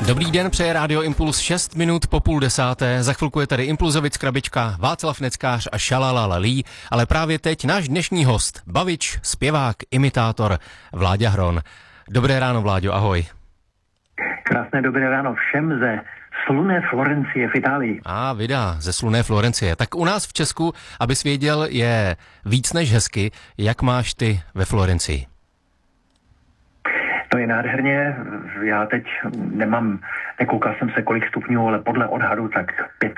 Dobrý den, přeje Rádio Impuls 6 minut po 9:30. Za chvilku je tady Impulzovic, Krabička, Václav Neckář a Šalalalí, ale právě teď náš dnešní host, bavič, zpěvák, imitátor Vláďa Hron. Dobré ráno, Vláďo, ahoj. Krásné dobré ráno všem ze slunné Florencie v Itálii. Vida, ze slunné Florencie. Tak u nás v Česku, abys věděl, je víc než hezky. Jak máš ty ve Florencii? To je nádherně, já teď nemám, nekoukal jsem se kolik stupňů, ale podle odhadu tak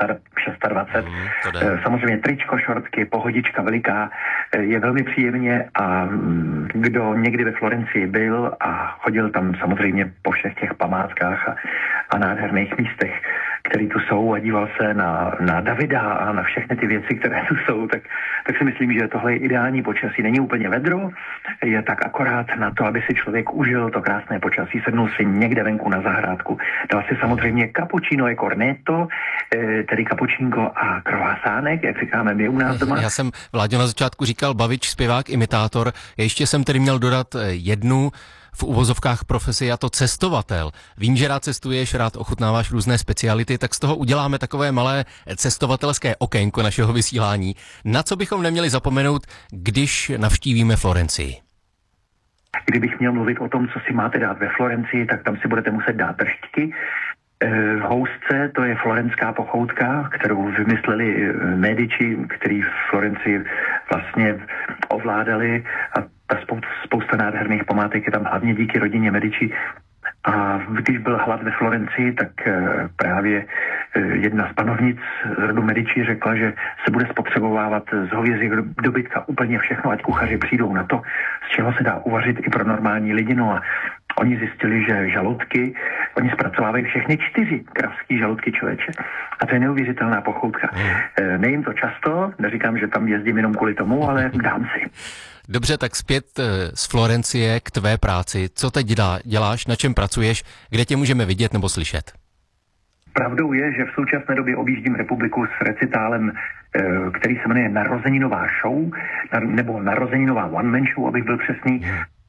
25, 26. Samozřejmě tričko, šortky, pohodička veliká, je velmi příjemně a kdo někdy ve Florencii byl a chodil tam samozřejmě po všech těch památkách a nádherných místech, které tu jsou a díval se na Davida a na všechny ty věci, které tu jsou, tak si myslím, že tohle je ideální počasí. Není úplně vedro, je tak akorát na to, aby si člověk užil to krásné počasí, sednul si někde venku na zahrádku, dal si samozřejmě cappuccino e cornetto, tedy kapučínko a croissánek, jak říkáme my u nás doma. Já jsem, Vláďo, na začátku říkal bavič, zpěvák, imitátor. Ještě jsem tedy měl dodat jednu v uvozovkách profesi, a to cestovatel. Vím, že rád cestuješ, rád ochutnáváš různé speciality, tak z toho uděláme takové malé cestovatelské okénko našeho vysílání. Na co bychom neměli zapomenout, když navštívíme Florencii? Kdybych měl mluvit o tom, co si máte dát ve Florencii, tak tam si budete muset dát drštky. Housce, to je florenská pochoutka, kterou vymysleli Medici, který v Florencii vlastně ovládali, a ta spousta nádherných památek je tam hlavně díky rodině Medici. A když byl hlad ve Florencii, tak právě jedna z panovnic z rodu Medici řekla, že se bude spotřebovávat z hovězího dobytka úplně všechno, ať kuchaři přijdou na to, z čeho se dá uvařit i pro normální lidi. No a oni zjistili, že žaludky, oni zpracovávají všechny 4 kravský žaludky, člověče. A to je neuvěřitelná pochoutka. Nejím to často, neříkám, že tam jezdím jenom kvůli tomu, ale dám si. Dobře, tak zpět z Florencie k tvé práci. Co teď děláš, na čem pracuješ, kde tě můžeme vidět nebo slyšet? Pravdou je, že v současné době objíždím republiku s recitálem, který se jmenuje Narozeninová show, nebo Narozeninová one-man show, abych byl přesný.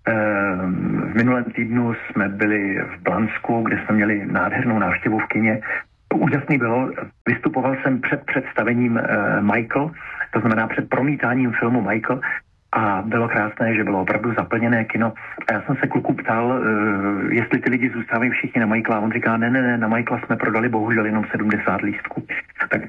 V minulém týdnu jsme byli v Blansku, kde jsme měli nádhernou návštěvu v kině. Úžasný bylo, vystupoval jsem před představením Michael, to znamená před promítáním filmu Michael, a bylo krásné, že bylo opravdu zaplněné kino. A já jsem se kluku ptal, jestli ty lidi zůstávají všichni na Michaela. A on říká, ne, na Michaela jsme prodali bohužel jenom 70 lístků. Tak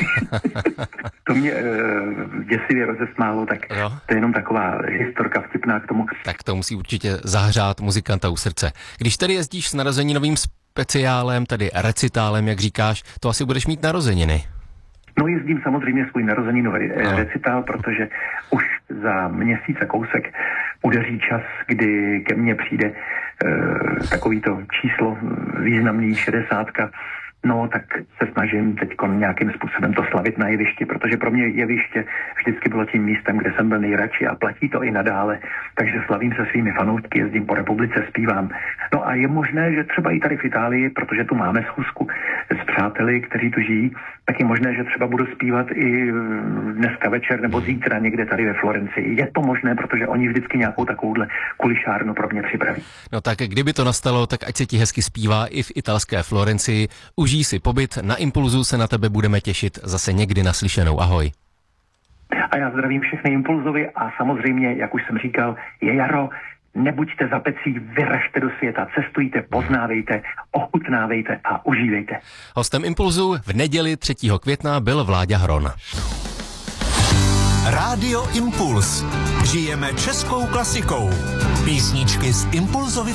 to mě děsivě rozesmálo, tak jo. To je jenom taková historka vtipná k tomu. Tak to musí určitě zahřát muzikanta u srdce. Když tady jezdíš s narozeninovým speciálem, tedy recitálem, jak říkáš, to asi budeš mít narozeniny. No, jezdím samozřejmě svůj narozeninový recitál, protože už za měsíc a kousek udeří čas, kdy ke mně přijde takovýto číslo významný 60. No, tak se snažím teď nějakým způsobem to slavit na jevišti, protože pro mě jeviště vždycky bylo tím místem, kde jsem byl nejradši a platí to i nadále. Takže slavím se svými fanoušky, jezdím po republice, zpívám. No a je možné, že třeba i tady v Itálii, protože tu máme schůzku s přáteli, kteří tu žijí, tak je možné, že třeba budu zpívat i dneska večer nebo zítra někde tady ve Florencii. Je to možné, protože oni vždycky nějakou takovouhle kulišárnu pro mě připraví. No tak kdyby to nastalo, tak ať se ti hezky zpívá i v italské Florencii. Užij si pobyt, na Impulzu se na tebe budeme těšit zase někdy naslyšenou. Ahoj. A já zdravím všechny Impulzovi a samozřejmě, jak už jsem říkal, je jaro, nebuďte zapecí, vyražte do světa, cestujte, poznávejte, ochutnávejte a užívejte. Hostem Impulzu v neděli 3. května byl Vláďa Hron. Rádio Impuls. Žijeme českou klasikou. Písničky z Impulzovy